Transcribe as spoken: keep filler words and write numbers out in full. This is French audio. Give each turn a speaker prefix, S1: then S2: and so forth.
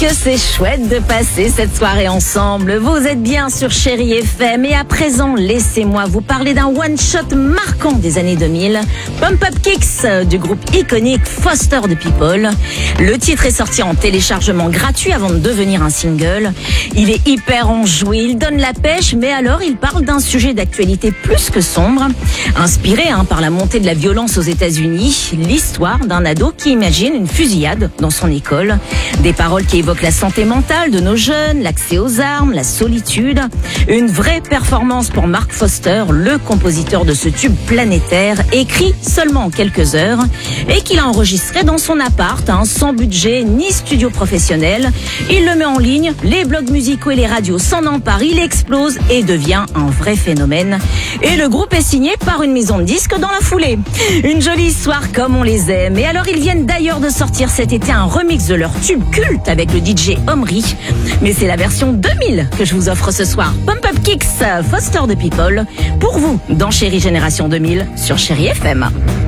S1: que c'est chouette de passer cette soirée ensemble. Vous êtes bien sur Chérie F M et à présent, laissez-moi vous parler d'un one-shot marquant des années deux mille. Pump Up Kicks du groupe iconique Foster the People. Le titre est sorti en téléchargement gratuit avant de devenir un single. Il est hyper enjoué, il donne la pêche, mais alors il parle d'un sujet d'actualité plus que sombre. Inspiré hein, par la montée de la violence aux États-Unis, l'histoire d'un ado qui imagine une fusillade dans son école. Des paroles qui évoquent la santé mentale de nos jeunes, l'accès aux armes, la solitude. Une vraie performance pour Mark Foster, le compositeur de ce tube planétaire, écrit seulement en quelques heures et qu'il a enregistré dans son appart, hein, sans budget ni studio professionnel. Il le met en ligne, les blogs musicaux et les radios s'en emparent, il explose et devient un vrai phénomène. Et le groupe est signé par une maison de disques dans la foulée. Une jolie histoire comme on les aime. Et alors ils viennent d'ailleurs de sortir cet été un remix de leur tube culte avec le D J Omri. Mais c'est la version deux mille que je vous offre ce soir. Pump Up Kicks, Foster the People, pour vous dans Chérie Génération deux mille sur Chérie F M.